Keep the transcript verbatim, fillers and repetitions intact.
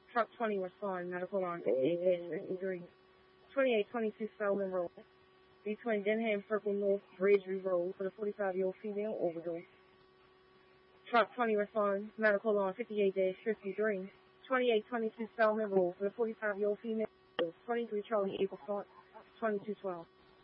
Truck twenty respond, medical on fifty-eight injury. twenty-eight twenty-two Spellman Road. Between Denham Circle North Bridgeview Road for the forty-five-year-old female overdose. Truck twenty respond, medical on fifty-eight fifty-three. twenty-eight twenty-two Spellman Road for the forty-five-year-old female overdose. twenty-three Charlie April Start, twenty-two twelve.